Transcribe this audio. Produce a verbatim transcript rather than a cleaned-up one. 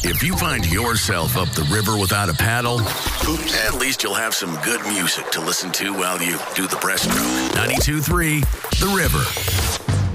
If you find yourself up the river without a paddle, oops, at least you'll have some good music to listen to while you do the breaststroke. ninety-two point three The River.